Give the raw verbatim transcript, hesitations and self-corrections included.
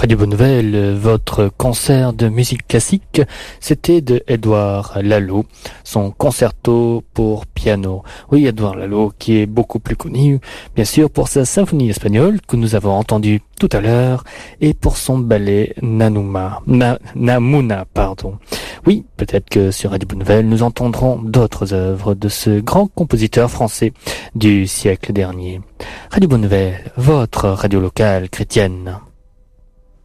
Radio Bonne Nouvelle, votre concert de musique classique, c'était de Édouard Lalo, son concerto pour piano. Oui, Édouard Lalo, qui est beaucoup plus connu, bien sûr, pour sa symphonie espagnole, que nous avons entendue tout à l'heure, et pour son ballet Nanuma, Na, Namuna, pardon. Oui, peut-être que sur Radio Bonne Nouvelle, nous entendrons d'autres œuvres de ce grand compositeur français du siècle dernier. Radio Bonne Nouvelle, votre radio locale chrétienne.